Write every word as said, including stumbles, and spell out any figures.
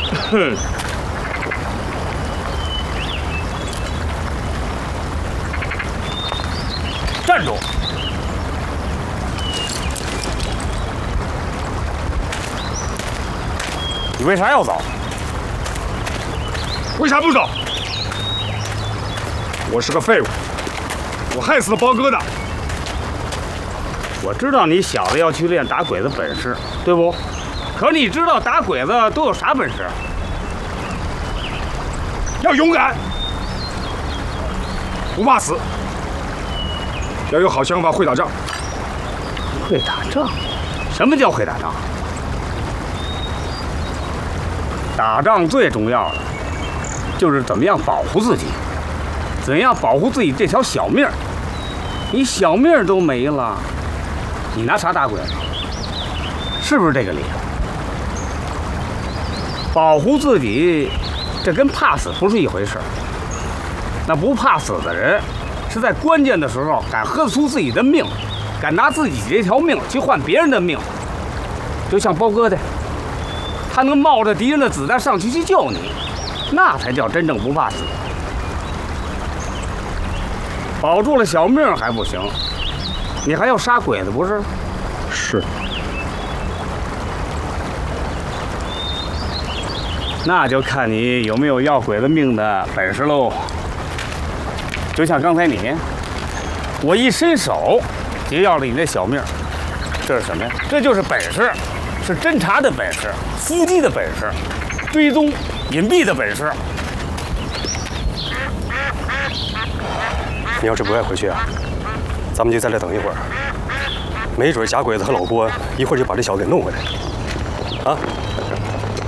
哼。站住！你为啥要走？ 为啥不走？我是个废物，我害死了包哥的。 我知道你小子要去练打鬼子本事，对不？可你知道打鬼子都有啥本事？ 要勇敢，不怕死，要有好想法，会打仗。 会打仗？什么叫会打仗？打仗最重要的就是怎么样保护自己，怎样保护自己这条小命儿。你小命儿都没了，你拿啥打鬼子？是不是这个理由？保护自己，这跟怕死不是一回事儿。那不怕死的人，是在关键的时候敢喝出自己的命，敢拿自己这条命去换别人的命。就像包哥的，他能冒着敌人的子弹上去去救你，那才叫真正不怕死。保住了小命还不行，你还要杀鬼子不是？ 是。 那就看你有没有要鬼子命的本事喽。就像刚才你，我一伸手就要了你那小命，这是什么呀？这就是本事，是侦查的本事，伏击的本事，追踪隐蔽的本事。 你要是不爱回去啊，咱们就在这等一会儿，没准假鬼子和老郭一会儿就把这小子给弄回来，啊。